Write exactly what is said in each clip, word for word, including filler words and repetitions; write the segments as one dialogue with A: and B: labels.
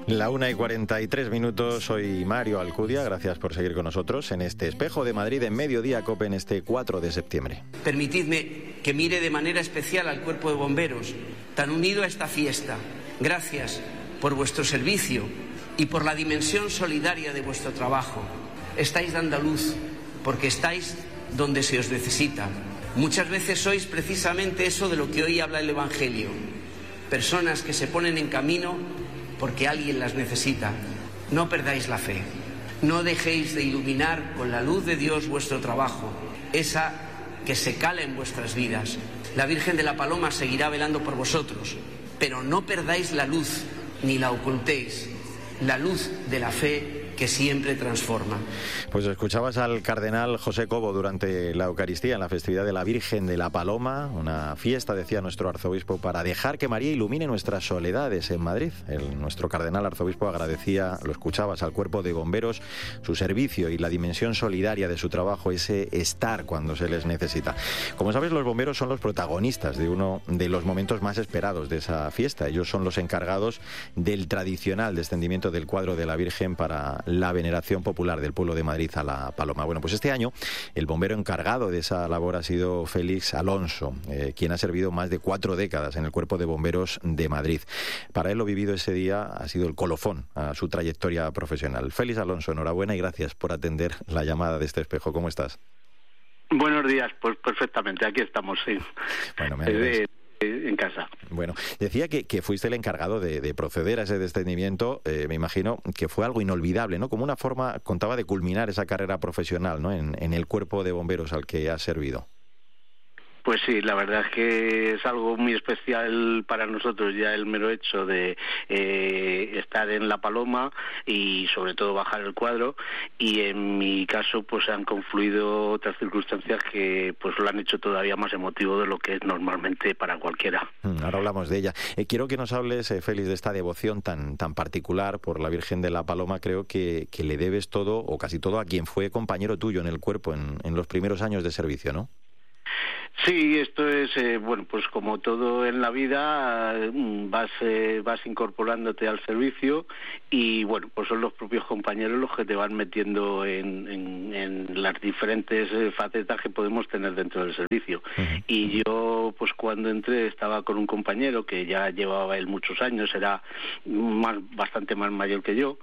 A: La una y cuarenta y tres minutos, soy Mario Alcudia, gracias por seguir con nosotros en este Espejo de Madrid en Mediodía COPE en este cuatro de septiembre.
B: Permitidme que mire de manera especial al Cuerpo de Bomberos, tan unido a esta fiesta. Gracias por vuestro servicio y por la dimensión solidaria de vuestro trabajo. Estáis dando luz porque estáis donde se os necesita. Muchas veces sois precisamente eso de lo que hoy habla el Evangelio. Personas que se ponen en camino porque alguien las necesita. No perdáis la fe. No dejéis de iluminar con la luz de Dios vuestro trabajo, esa que se cala en vuestras vidas. La Virgen de la Paloma seguirá velando por vosotros, pero no perdáis la luz ni la ocultéis, la luz de la fe que siempre transforma.
A: Pues escuchabas al cardenal José Cobo durante la Eucaristía en la festividad de la Virgen de la Paloma, una fiesta, decía nuestro arzobispo, para dejar que María ilumine nuestras soledades en Madrid. El, nuestro cardenal arzobispo agradecía, lo escuchabas, al Cuerpo de Bomberos su servicio y la dimensión solidaria de su trabajo, ese estar cuando se les necesita. Como sabes, los bomberos son los protagonistas de uno de los momentos más esperados de esa fiesta. Ellos son los encargados del tradicional descendimiento del cuadro de la Virgen para la veneración popular del pueblo de Madrid a la Paloma. Bueno, pues este año el bombero encargado de esa labor ha sido Félix Alonso, eh, quien ha servido más de cuatro décadas en el Cuerpo de Bomberos de Madrid. Para él lo vivido ese día ha sido el colofón a su trayectoria profesional. Félix Alonso, enhorabuena y gracias por atender la llamada de este espejo. ¿Cómo estás?
C: Buenos días, pues perfectamente, aquí estamos, sí.
A: Bueno, me alegro.
C: En casa.
A: Bueno, decía que, que fuiste el encargado de, de proceder a ese descendimiento, eh, me imagino que fue algo inolvidable, ¿no? Como una forma, contaba, de culminar esa carrera profesional, ¿no? En, en el Cuerpo de Bomberos al que has servido.
C: Pues sí, la verdad es que es algo muy especial para nosotros ya el mero hecho de eh, estar en La Paloma y sobre todo bajar el cuadro, y en mi caso pues han confluido otras circunstancias que pues lo han hecho todavía más emotivo de lo que es normalmente para cualquiera.
A: Ahora hablamos de ella. Eh, quiero que nos hables, eh, Félix, de esta devoción tan, tan particular por la Virgen de la Paloma. Creo que, que le debes todo o casi todo a quien fue compañero tuyo en el cuerpo en, en los primeros años de servicio, ¿no?
C: Sí, esto es, eh, bueno, pues como todo en la vida, vas eh, vas incorporándote al servicio y, bueno, pues son los propios compañeros los que te van metiendo en, en, en las diferentes eh, facetas que podemos tener dentro del servicio. Uh-huh. Y yo, pues cuando entré, estaba con un compañero que ya llevaba él muchos años, era más, bastante más mayor que yo,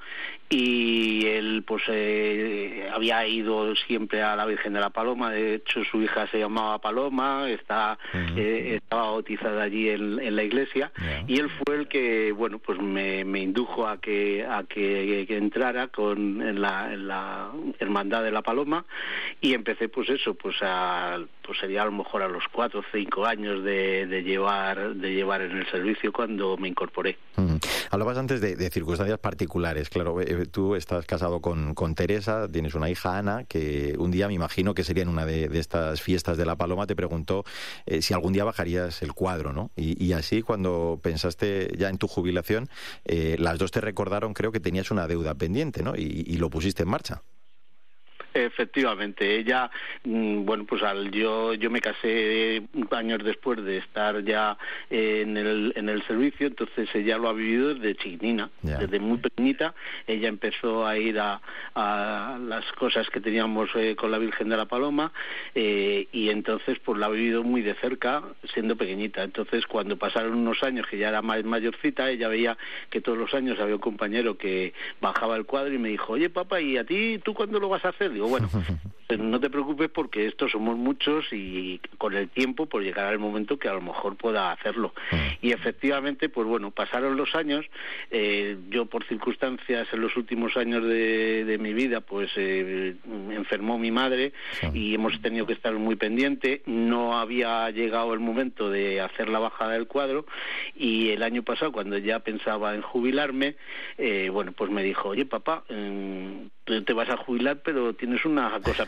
C: y él, pues, eh, había ido siempre a la Virgen de la Paloma. De hecho, su hija se llamaba Paloma, está uh-huh. eh, estaba bautizada allí en, en la iglesia, yeah. y él fue el que, bueno, pues me, me indujo a que a que, que entrara con en la, en la Hermandad de la Paloma, y empecé pues eso, pues a pues sería a lo mejor a los cuatro o cinco años de, de llevar de llevar en el servicio cuando me incorporé.
A: Uh-huh. Hablabas antes de, de circunstancias particulares, claro, eh, tú estás casado con, con Teresa, tienes una hija, Ana, que un día me imagino que sería en una de, de estas fiestas de la Paloma, te preguntó eh, si algún día bajarías el cuadro, ¿no? Y, y así, cuando pensaste ya en tu jubilación, eh, las dos te recordaron, creo que tenías una deuda pendiente, ¿no? Y, y lo pusiste en marcha.
C: Efectivamente, ella, bueno, pues al yo yo me casé años después de estar ya en el en el servicio, entonces ella lo ha vivido desde chiquitina, yeah. desde muy pequeñita. Ella empezó a ir a, a las cosas que teníamos eh, con la Virgen de la Paloma, eh, y entonces pues la ha vivido muy de cerca, siendo pequeñita. Entonces, cuando pasaron unos años que ya era más mayorcita, ella veía que todos los años había un compañero que bajaba el cuadro y me dijo: oye, papá, ¿y a ti, tú cuándo lo vas a hacer? Digo, bueno, no te preocupes porque estos somos muchos y con el tiempo pues llegará el momento que a lo mejor pueda hacerlo. Y efectivamente, pues bueno, pasaron los años, eh, yo por circunstancias en los últimos años de, de mi vida pues eh, enfermó mi madre y hemos tenido que estar muy pendiente, no había llegado el momento de hacer la bajada del cuadro, y el año pasado, cuando ya pensaba en jubilarme, eh, bueno, pues me dijo: oye, papá, eh, te vas a jubilar pero tienes una cosa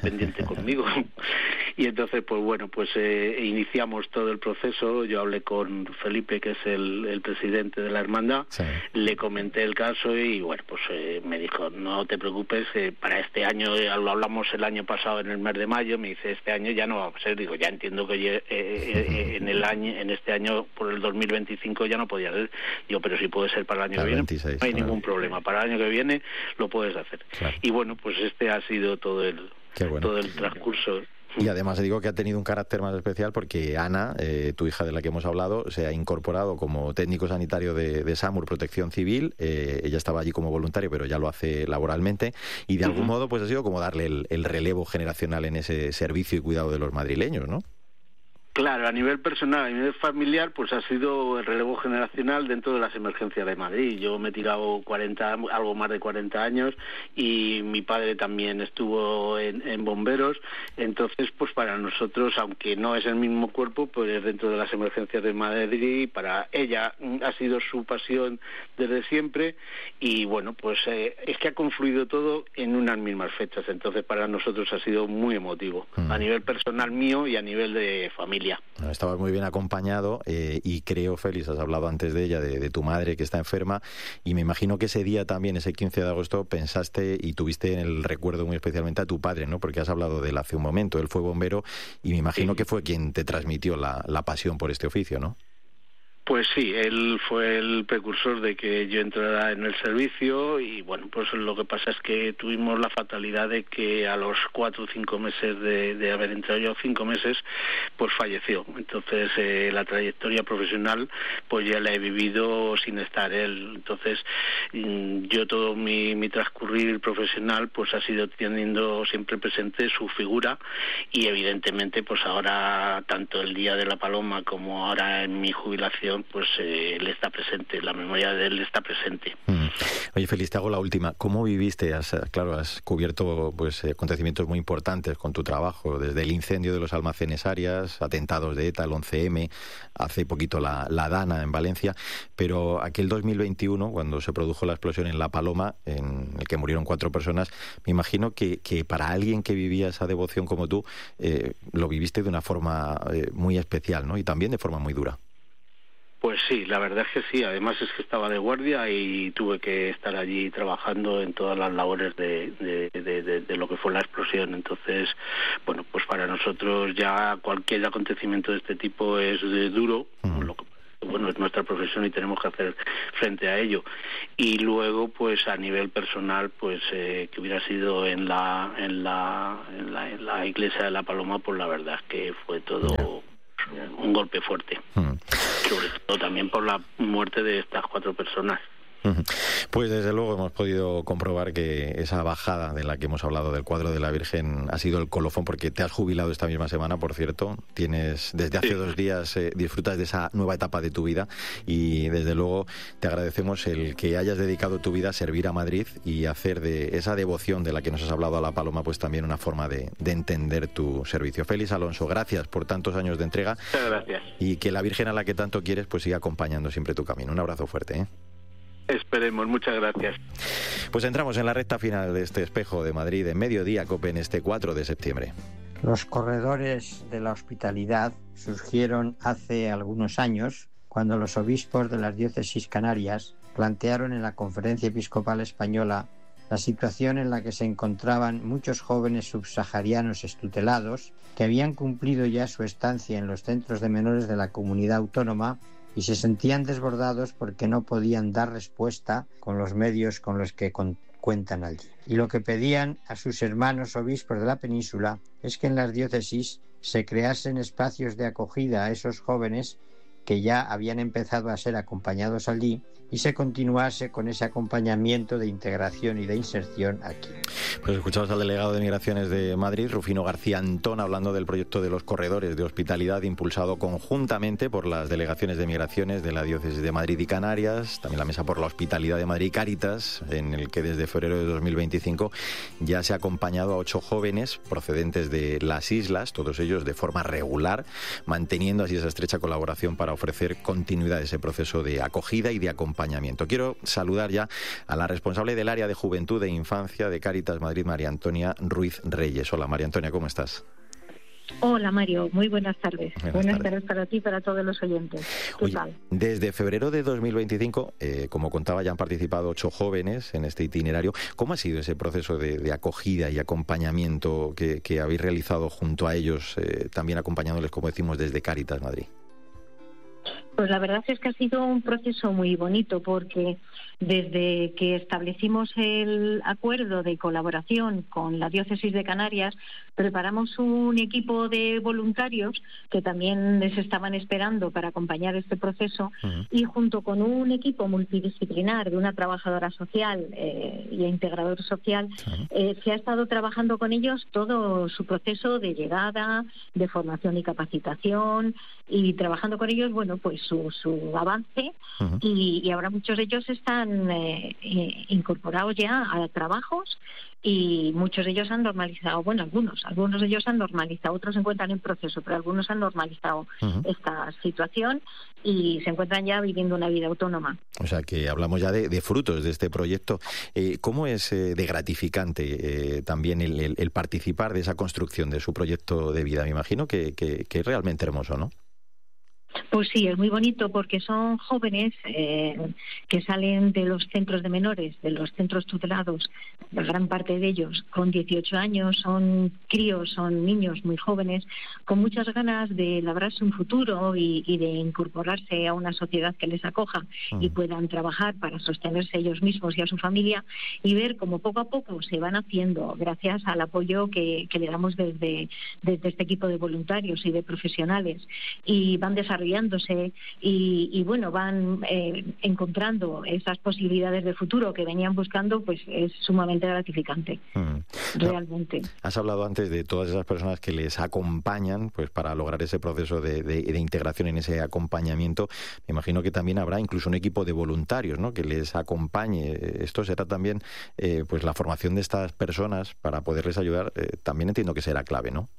C: pendiente conmigo. Y entonces, pues bueno, pues eh, iniciamos todo el proceso. Yo hablé con Felipe, que es el, el presidente de la hermandad, sí. Le comenté el caso y bueno, pues eh, me dijo, no te preocupes, eh, para este año, eh, lo hablamos el año pasado en el mes de mayo, me dice, este año ya no va a ser. Digo, ya entiendo que eh, eh, en el año, en este año, por el dos mil veinticinco ya no podía ser. Digo, pero si puede ser para el año que viene, veintiséis, no hay claro. ningún problema. Para el año que viene lo puedes hacer. Claro. Y bueno, pues este ha sido todo el, bueno. todo el transcurso.
A: Y además digo que ha tenido un carácter más especial porque Ana, eh, tu hija de la que hemos hablado, se ha incorporado como técnico sanitario de, de SAMUR Protección Civil. Eh, ella estaba allí como voluntario, pero ya lo hace laboralmente. Y de algún uh-huh. modo pues ha sido como darle el, el relevo generacional en ese servicio y cuidado de los madrileños, ¿no?
C: Claro, a nivel personal, a nivel familiar, pues ha sido el relevo generacional dentro de las emergencias de Madrid. Yo me he tirado cuarenta, algo más de cuarenta años y mi padre también estuvo en, en bomberos. Entonces, pues para nosotros, aunque no es el mismo cuerpo, pues es dentro de las emergencias de Madrid. Para ella ha sido su pasión desde siempre y bueno, pues eh, es que ha confluido todo en unas mismas fechas. Entonces, para nosotros ha sido muy emotivo, mm. a nivel personal mío y a nivel de familia.
A: Estabas muy bien acompañado eh, y creo, Félix, has hablado antes de ella, de, de tu madre que está enferma, y me imagino que ese día también, ese quince de agosto, pensaste y tuviste en el recuerdo muy especialmente a tu padre, ¿no? Porque has hablado de él hace un momento, él fue bombero y me imagino sí. que fue quien te transmitió la, la pasión por este oficio, ¿no?
C: Pues sí, él fue el precursor de que yo entrara en el servicio y bueno, pues lo que pasa es que tuvimos la fatalidad de que a los cuatro o cinco meses de, de haber entrado yo, cinco meses, pues falleció. Entonces eh, la trayectoria profesional pues ya la he vivido sin estar él. Entonces yo todo mi, mi transcurrir profesional pues ha sido teniendo siempre presente su figura y evidentemente pues ahora tanto el Día de la Paloma como ahora en mi jubilación pues eh, él está presente, la memoria de él está presente.
A: Mm. Oye, Félix, te hago la última. ¿Cómo viviste? Has, claro, has cubierto pues acontecimientos muy importantes con tu trabajo, desde el incendio de los almacenes Arias, atentados de ETA, el once eme, hace poquito la, la Dana en Valencia, pero aquel dos mil veintiuno, cuando se produjo la explosión en La Paloma, en el que murieron cuatro personas, me imagino que, que para alguien que vivía esa devoción como tú, eh, lo viviste de una forma eh, muy especial, ¿no? Y también de forma muy dura.
C: Pues sí, la verdad es que sí, además es que estaba de guardia y tuve que estar allí trabajando en todas las labores de, de, de, de, de lo que fue la explosión. Entonces, bueno, pues para nosotros ya cualquier acontecimiento de este tipo es de duro, uh-huh. lo que bueno, es nuestra profesión y tenemos que hacer frente a ello. Y luego, pues a nivel personal, pues eh, que hubiera sido en la, en la en la en la iglesia de La Paloma, pues la verdad es que fue todo yeah. un golpe fuerte. Uh-huh. Sobre todo también por la muerte de estas cuatro personas.
A: Pues desde luego hemos podido comprobar que esa bajada de la que hemos hablado del cuadro de la Virgen ha sido el colofón, porque te has jubilado esta misma semana, por cierto. Tienes desde hace sí. dos días eh, disfrutas de esa nueva etapa de tu vida y desde luego te agradecemos el que hayas dedicado tu vida a servir a Madrid y hacer de esa devoción de la que nos has hablado a La Paloma pues también una forma de, de entender tu servicio. Félix Alonso, gracias por tantos años de entrega.
C: Muchas gracias.
A: Y que la Virgen a la que tanto quieres pues siga acompañando siempre tu camino. Un abrazo fuerte, ¿eh?
C: Esperemos, muchas gracias.
A: Pues entramos en la recta final de este Espejo de Madrid en Mediodía Cope en este cuatro de septiembre.
D: Los corredores de la hospitalidad surgieron hace algunos años cuando los obispos de las diócesis canarias plantearon en la Conferencia Episcopal Española la situación en la que se encontraban muchos jóvenes subsaharianos extutelados que habían cumplido ya su estancia en los centros de menores de la comunidad autónoma y se sentían desbordados porque no podían dar respuesta con los medios con los que con- cuentan allí. Y lo que pedían a sus hermanos obispos de la península es que en las diócesis se creasen espacios de acogida a esos jóvenes que ya habían empezado a ser acompañados allí y se continuase con ese acompañamiento de integración y de inserción aquí.
A: Pues escuchamos al delegado de Migraciones de Madrid, Rufino García Antón, hablando del proyecto de los corredores de hospitalidad impulsado conjuntamente por las delegaciones de Migraciones de la Diócesis de Madrid y Canarias, también la Mesa por la Hospitalidad de Madrid y Cáritas, en el que desde febrero de dos mil veinticinco ya se ha acompañado a ocho jóvenes procedentes de las islas, todos ellos de forma regular, manteniendo así esa estrecha colaboración para ofrecer continuidad a ese proceso de acogida y de acompañamiento. Quiero saludar ya a la responsable del área de Juventud e Infancia de Cáritas Madrid Madrid, María Antonia Ruiz Reyes. Hola, María Antonia, ¿cómo estás?
E: Hola, Mario, muy buenas tardes.
A: Buenas,
E: buenas
A: tardes.
E: tardes para ti y para todos los oyentes. ¿Qué
A: Oye,
E: tal?
A: Desde febrero de dos mil veinticinco, eh, como contaba, ya han participado ocho jóvenes en este itinerario. ¿Cómo ha sido ese proceso de, de acogida y acompañamiento que, que habéis realizado junto a ellos, eh, también acompañándoles, como decimos, desde Cáritas Madrid?
E: Pues la verdad es que ha sido un proceso muy bonito, porque desde que establecimos el acuerdo de colaboración con la Diócesis de Canarias, preparamos un equipo de voluntarios que también les estaban esperando para acompañar este proceso, uh-huh. y junto con un equipo multidisciplinar de una trabajadora social eh, y integrador social, uh-huh. eh, se ha estado trabajando con ellos todo su proceso de llegada, de formación y capacitación, y trabajando con ellos, bueno, pues su, su avance, uh-huh. y, y ahora muchos de ellos están eh, eh, incorporados ya a trabajos, y muchos de ellos han normalizado, bueno, algunos, algunos de ellos han normalizado, otros se encuentran en proceso, pero algunos han normalizado uh-huh. esta situación y se encuentran ya viviendo una vida autónoma.
A: O sea que hablamos ya de, de frutos de este proyecto. Eh, ¿Cómo es eh, de gratificante eh, también el, el, el participar de esa construcción de su proyecto de vida? Me imagino que, que, que es realmente hermoso, ¿no?
E: Pues sí, es muy bonito porque son jóvenes eh, que salen de los centros de menores, de los centros tutelados, la gran parte de ellos con dieciocho años, son críos, son niños muy jóvenes, con muchas ganas de labrarse un futuro y, y de incorporarse a una sociedad que les acoja uh-huh. y puedan trabajar para sostenerse ellos mismos y a su familia, y ver cómo poco a poco se van haciendo gracias al apoyo que, que le damos desde, desde este equipo de voluntarios y de profesionales, y van desarrollando Y, y bueno, van eh, encontrando esas posibilidades de futuro que venían buscando, pues es sumamente gratificante, mm. realmente.
A: Has hablado antes de todas esas personas que les acompañan pues para lograr ese proceso de, de, de integración, en ese acompañamiento. Me imagino que también habrá incluso un equipo de voluntarios, ¿no?, que les acompañe. Esto será también, eh, pues la formación de estas personas para poderles ayudar, eh, también entiendo que será clave, ¿no?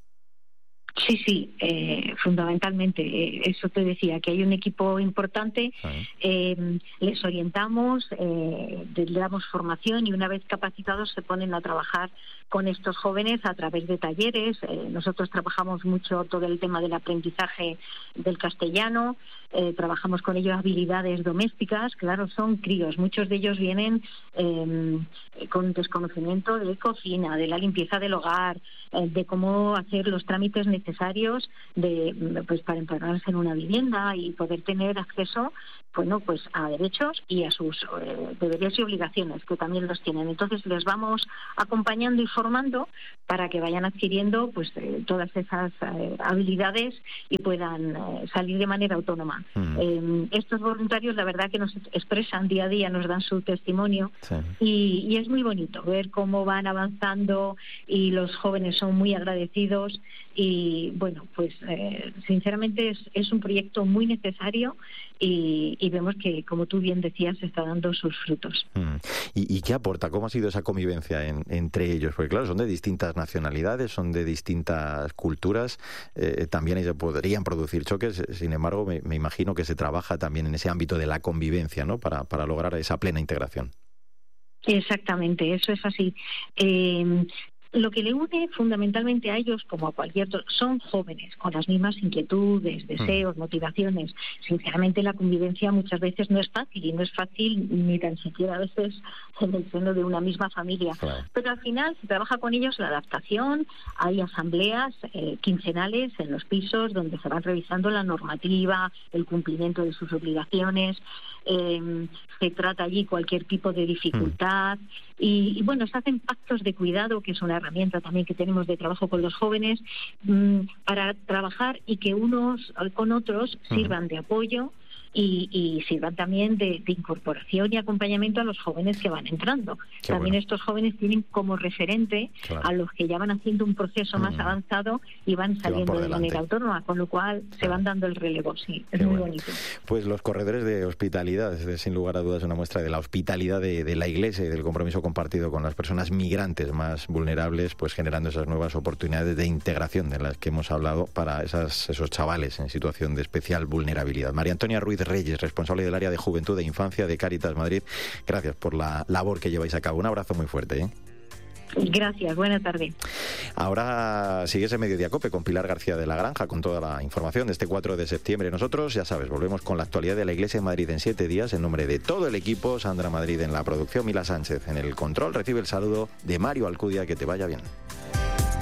E: Sí, sí, eh, fundamentalmente, eh, eso te decía, que hay un equipo importante, uh-huh. eh, les orientamos, eh, les damos formación y una vez capacitados se ponen a trabajar con estos jóvenes a través de talleres. Eh, nosotros trabajamos mucho todo el tema del aprendizaje del castellano, eh, trabajamos con ellos habilidades domésticas, claro, son críos, muchos de ellos vienen eh, con desconocimiento de cocina, de la limpieza del hogar, eh, de cómo hacer los trámites necesarios necesarios de pues para empadronarse en una vivienda y poder tener acceso, bueno, pues a derechos y a sus eh, deberes y obligaciones, que también los tienen. Entonces les vamos acompañando y formando para que vayan adquiriendo pues eh, todas esas eh, habilidades y puedan eh, salir de manera autónoma. Mm. Eh, estos voluntarios, la verdad que nos expresan día a día, nos dan su testimonio, sí. y, y es muy bonito ver cómo van avanzando y los jóvenes son muy agradecidos. Y bueno, pues eh, sinceramente es, es un proyecto muy necesario y, y vemos que, como tú bien decías, está dando sus frutos.
A: Mm. ¿Y, ¿Y qué aporta? ¿Cómo ha sido esa convivencia en, entre ellos? Porque claro, son de distintas nacionalidades, son de distintas culturas, eh, también ellos podrían producir choques, sin embargo me, me imagino que se trabaja también en ese ámbito de la convivencia, ¿no?, para, para lograr esa plena integración.
E: Exactamente, eso es así. Eh, Lo que le une fundamentalmente a ellos, como a cualquier otro, son jóvenes con las mismas inquietudes, deseos, motivaciones. Sinceramente, la convivencia muchas veces no es fácil, y no es fácil ni tan siquiera a veces en el seno de una misma familia. Claro. Pero al final se trabaja con ellos la adaptación, hay asambleas eh, quincenales en los pisos donde se van revisando la normativa, el cumplimiento de sus obligaciones, eh, se trata allí cualquier tipo de dificultad, mm. y, y bueno, se hacen pactos de cuidado, que es una herramienta también que tenemos de trabajo con los jóvenes, mmm, para trabajar y que unos con otros sirvan uh-huh. de apoyo y, y sirvan también de, de incorporación y acompañamiento a los jóvenes que van entrando. Qué también bueno. Estos jóvenes tienen como referente claro. a los que ya van haciendo un proceso uh-huh. más avanzado y van saliendo van de manera autónoma, con lo cual claro. se van dando el relevo. Sí, es Qué muy bueno. bonito.
A: Pues los corredores de hospitalidad, es sin lugar a dudas una muestra de la hospitalidad de, de la Iglesia y del compromiso compartido con las personas migrantes más vulnerables, pues generando esas nuevas oportunidades de integración de las que hemos hablado para esas, esos chavales en situación de especial vulnerabilidad. María Antonia Ruiz Reyes, responsable del área de Juventud e Infancia de Cáritas Madrid, gracias por la labor que lleváis a cabo. Un abrazo muy fuerte, ¿eh?
E: Gracias, buena tarde.
A: Ahora sigues en Mediodía Cope con Pilar García de la Granja, con toda la información de este cuatro de septiembre. Nosotros, ya sabes, volvemos con la actualidad de la Iglesia en Madrid en siete días, en nombre de todo el equipo. Sandra Madrid en la producción, Mila Sánchez en el control. Recibe el saludo de Mario Alcudia, que te vaya bien.